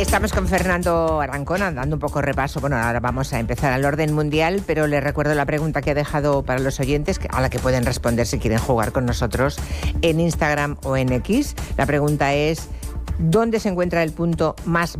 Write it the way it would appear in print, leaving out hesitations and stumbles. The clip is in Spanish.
Estamos con Fernando Arancona, dando un poco repaso. Bueno, ahora vamos a empezar al orden mundial, pero les recuerdo la pregunta que ha dejado para los oyentes, a la que pueden responder si quieren jugar con nosotros en Instagram o en X. La pregunta es: ¿dónde se encuentra el punto más